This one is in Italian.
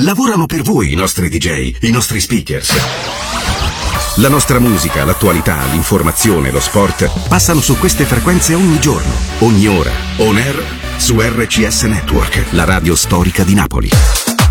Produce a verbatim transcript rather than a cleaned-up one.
Lavorano per voi i nostri D J, i nostri speakers. La nostra musica, l'attualità, l'informazione, lo sport passano su queste frequenze ogni giorno, ogni ora. On air su R C S Network, la radio storica di Napoli.